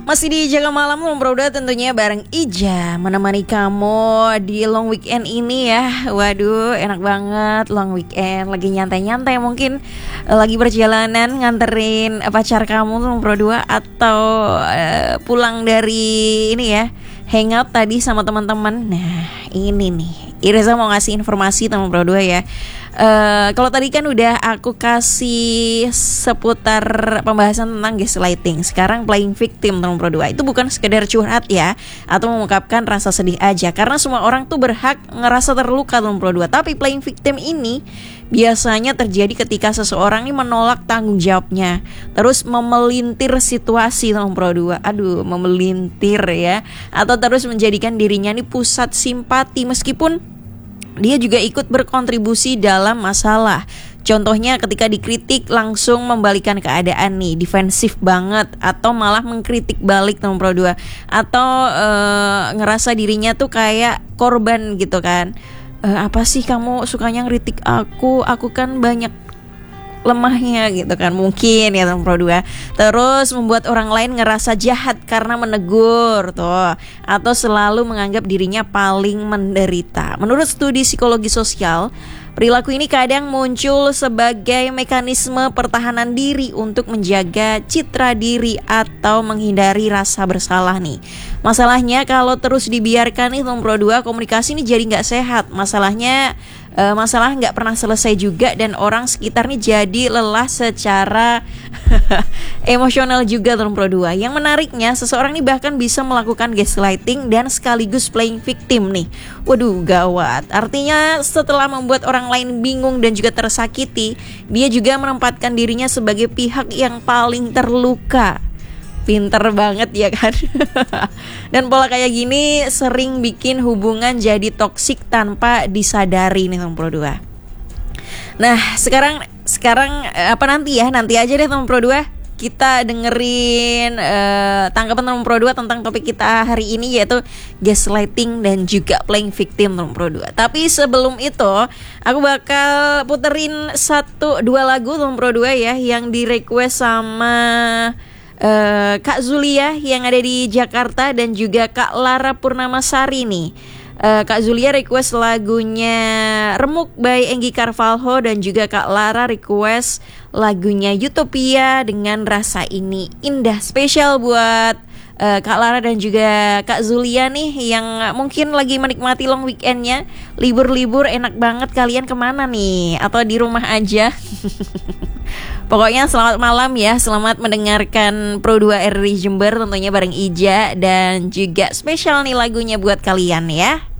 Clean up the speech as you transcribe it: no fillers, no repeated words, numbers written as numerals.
Masih di Jaga Malam Bro Uda tentunya bareng Ija menemani kamu di long weekend ini ya. Waduh enak banget long weekend. Lagi nyantai-nyantai mungkin lagi perjalanan nganterin pacar kamu Bro Uda. Atau pulang dari ini ya, hangout tadi sama teman-teman. Nah ini nih Irza mau ngasih informasi teman Bro Uda ya. Kalau tadi kan udah aku kasih seputar pembahasan tentang gaslighting. Sekarang playing victim teman Pro 2. Itu bukan sekedar curhat ya, atau mengungkapkan rasa sedih aja. Karena semua orang tuh berhak ngerasa terluka teman Pro 2. Tapi playing victim ini biasanya terjadi ketika seseorang ini menolak tanggung jawabnya, terus memelintir situasi teman Pro 2. Aduh, memelintir ya. Atau terus menjadikan dirinya ini pusat simpati meskipun dia juga ikut berkontribusi dalam masalah. Contohnya ketika dikritik langsung membalikan keadaan nih, defensif banget, atau malah mengkritik balik teman Pro 2. Atau ngerasa dirinya tuh kayak korban gitu kan. Apa sih kamu sukanya ngeritik aku kan banyak lemahnya gitu kan, mungkin ya teman Pro 2. Terus membuat orang lain ngerasa jahat karena menegur tuh, atau selalu menganggap dirinya paling menderita. Menurut studi psikologi sosial, perilaku ini kadang muncul sebagai mekanisme pertahanan diri untuk menjaga citra diri atau menghindari rasa bersalah nih. Masalahnya kalau terus dibiarkan nih teman Pro 2, komunikasi ini jadi gak sehat. Masalah nggak pernah selesai juga, dan orang sekitar nih jadi lelah secara emosional juga teman Pro 2. Yang menariknya, seseorang nih bahkan bisa melakukan gaslighting dan sekaligus playing victim nih. Waduh gawat. Artinya setelah membuat orang lain bingung dan juga tersakiti, dia juga menempatkan dirinya sebagai pihak yang paling terluka. Pinter banget ya kan. Dan pola kayak gini sering bikin hubungan jadi toksik tanpa disadari nih teman Pro 2. Nah sekarang nanti aja deh teman Pro 2, kita dengerin tanggapan teman Pro 2 tentang topik kita hari ini, yaitu gaslighting dan juga playing victim teman Pro 2. Tapi sebelum itu aku bakal puterin 1-2 lagu teman Pro 2 ya, yang di request sama Kak Zulia yang ada di Jakarta dan juga Kak Lara Purnamasari nih. Kak Zulia request lagunya Remuk by Enggi Carvalho, dan juga Kak Lara request lagunya Utopia dengan Rasa Ini Indah. Spesial buat Kak Lara dan juga Kak Zulia nih yang mungkin lagi menikmati long weekendnya. Libur-libur enak banget, kalian kemana nih? Atau di rumah aja? Pokoknya selamat malam ya, selamat mendengarkan Pro 2 RRI Jember tentunya bareng Ija, dan juga spesial nih lagunya buat kalian ya.